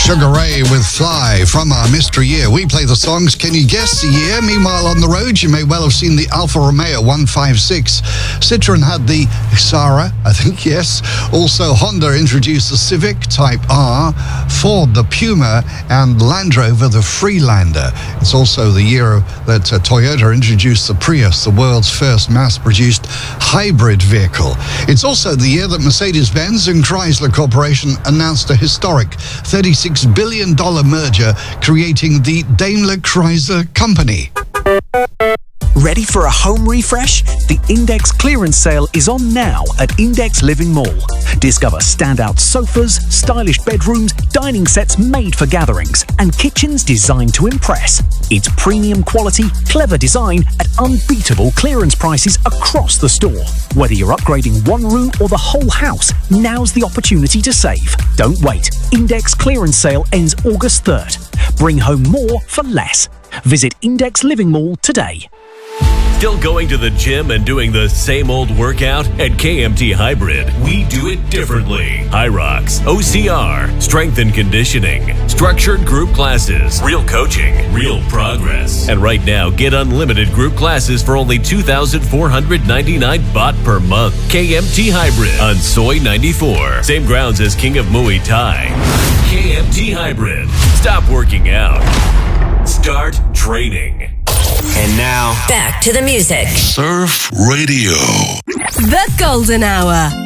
Sugar Ray with Fly from our mystery year. We play the songs. Can you guess the year? Meanwhile, on the road, you may well have seen the Alfa Romeo 156. Citroen had the Xara, I think, yes. Also, Honda introduced the Civic Type R, Ford the Puma, and Land Rover the Freelander. It's also the year that Toyota introduced the Prius, the world's first mass-produced hybrid vehicle. It's also the year that Mercedes-Benz and Chrysler Corporation announced a historic $36 billion merger, creating the Daimler Chrysler Company. Ready for a home refresh? The Index clearance sale is on now at Index Living Mall. Discover standout sofas, stylish bedrooms, dining sets made for gatherings, and kitchens designed to impress. It's premium quality, clever design at unbeatable clearance prices across the store. Whether you're upgrading one room or the whole house, now's the opportunity to save. Don't wait. Index clearance sale ends August 3rd. Bring home more for less. Visit Index Living Mall today. Still going to the gym and doing the same old workout? At KMT Hybrid, we do it differently. Hyrox, OCR, strength and conditioning, structured group classes, real coaching, real progress. And right now, get unlimited group classes for only $2,499 baht per month. KMT Hybrid on Soi 94. Same grounds as King of Muay Thai. KMT Hybrid. Stop working out. Start training. And now, back to the music. Surf Radio. The Golden Hour.